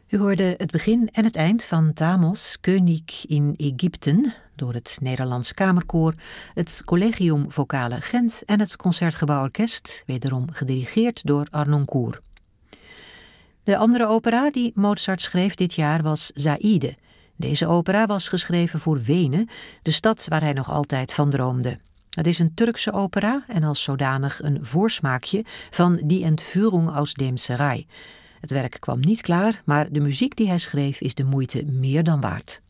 U hoorde het begin en het eind van Thamos, König in Egypten, door het Nederlands Kamerkoor, het Collegium Vocale Gent en het Concertgebouworkest, wederom gedirigeerd door Arnoncourt. De andere opera die Mozart schreef dit jaar was Zaïde. Deze opera was geschreven voor Wenen, de stad waar hij nog altijd van droomde. Het is een Turkse opera en als zodanig een voorsmaakje van Die Entführung aus dem Serail. Het werk kwam niet klaar, maar de muziek die hij schreef is de moeite meer dan waard.